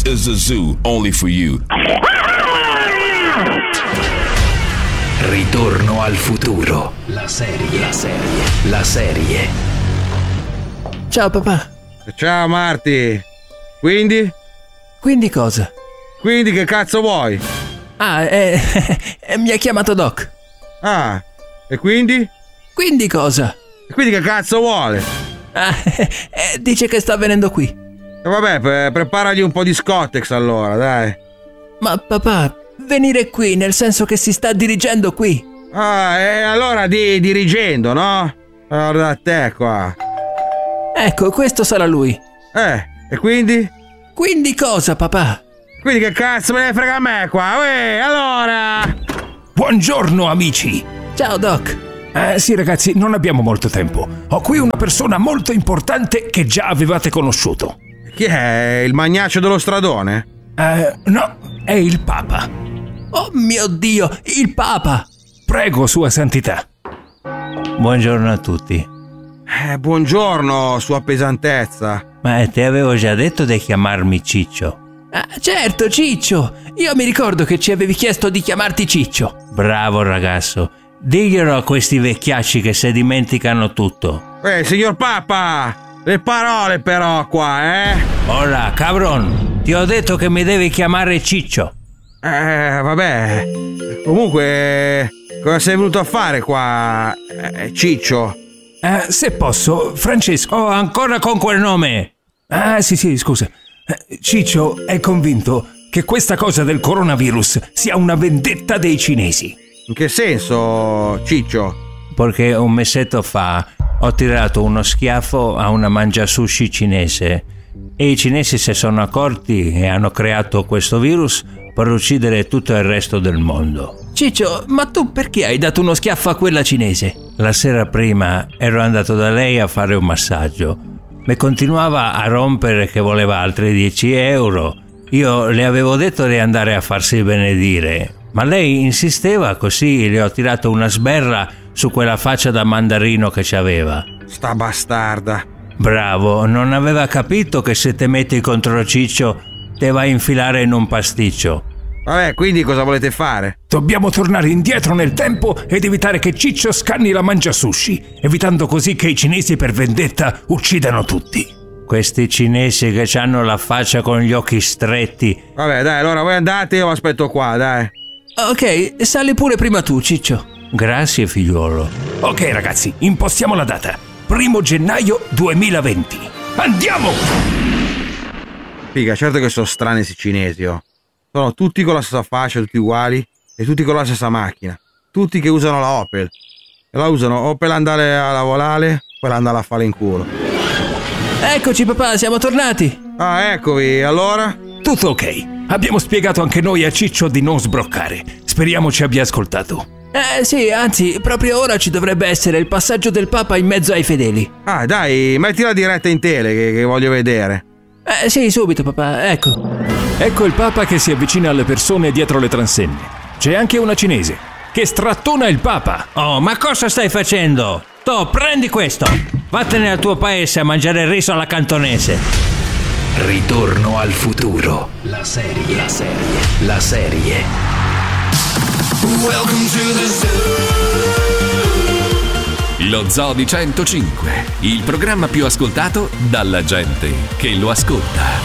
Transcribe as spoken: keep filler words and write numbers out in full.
is a zoo only for you. Ritorno al futuro. La serie. La serie. La serie. Ciao papà. Ciao Marti. Quindi? Quindi cosa? Quindi che cazzo vuoi? Ah, eh, eh, mi ha chiamato Doc. Ah, e quindi? Quindi cosa? E quindi che cazzo vuole? Ah, eh, dice che sta venendo qui. E vabbè, pre- preparagli un po' di Scottex allora, dai. Ma papà, venire qui nel senso che si sta dirigendo qui. Ah, e allora di dirigendo, no? Guarda te qua. Ecco, questo sarà lui. Eh, e quindi? Quindi cosa, papà? Quindi che cazzo me ne frega a me qua? Uè, allora! Buongiorno amici! Ciao Doc. Eh sì ragazzi, non abbiamo molto tempo. Ho qui una persona molto importante che già avevate conosciuto. Chi è? Il magnaccio dello stradone? Eh, no, è il Papa. Oh mio Dio, il Papa! Prego, Sua Santità. Buongiorno a tutti. Eh, buongiorno, Sua Pesantezza. Ma ti avevo già detto di chiamarmi Ciccio. Ah, certo, Ciccio. Io mi ricordo che ci avevi chiesto di chiamarti Ciccio. Bravo ragazzo. Diglielo a questi vecchiacci che se dimenticano tutto. Eh, signor Papa! Le parole però qua, eh? Ora, cabron, ti ho detto che mi devi chiamare Ciccio. Eh, vabbè. Comunque, cosa sei venuto a fare qua, eh, Ciccio? Eh, se posso, Francesco... Oh, ancora con quel nome? Ah, sì, sì, scusa. Eh, Ciccio è convinto che questa cosa del coronavirus sia una vendetta dei cinesi. In che senso, Ciccio? Perché un mesetto fa ho tirato uno schiaffo a una mangiasushi cinese e i cinesi si sono accorti e hanno creato questo virus per uccidere tutto il resto del mondo. Ciccio, ma tu perché hai dato uno schiaffo a quella cinese? La sera prima ero andato da lei a fare un massaggio. Mi continuava a rompere che voleva altri dieci euro. Io le avevo detto di andare a farsi benedire, ma lei insisteva, così le ho tirato una sberla su quella faccia da mandarino che c'aveva. Sta bastarda. Bravo, non aveva capito che se te metti contro Ciccio te vai a infilare in un pasticcio. Vabbè, quindi cosa volete fare? Dobbiamo tornare indietro nel tempo ed evitare che Ciccio scanni la mangiasushi, evitando così che i cinesi per vendetta uccidano tutti. Questi cinesi che hanno la faccia con gli occhi stretti. Vabbè, dai, allora voi andate, io vi aspetto qua, dai. Ok, sali pure prima tu, Ciccio. Grazie, figliuolo. Ok, ragazzi, impostiamo la data. Primo gennaio duemilaventi. Andiamo! Figa, certo che sono strani questi cinesi, oh. Sono tutti con la stessa faccia, tutti uguali, e tutti con la stessa macchina. Tutti che usano la Opel. E la usano o per andare a lavorare, o per andare a fare in culo. Eccoci papà, siamo tornati. Ah, eccovi, allora? Tutto ok. Abbiamo spiegato anche noi a Ciccio di non sbroccare. Speriamo ci abbia ascoltato. Eh sì, anzi, proprio ora ci dovrebbe essere il passaggio del Papa in mezzo ai fedeli. Ah, dai, metti la diretta in tele che, che voglio vedere. Eh sì, subito papà, ecco. Ecco il Papa che si avvicina alle persone dietro le transenne. C'è anche una cinese che strattona il Papa. Oh, ma cosa stai facendo? To, prendi questo. Vattene al tuo paese a mangiare il riso alla cantonese. Ritorno al futuro. La serie. La serie. La serie. Welcome to the zoo. Lo Zoo di centocinque, il programma più ascoltato dalla gente che lo ascolta.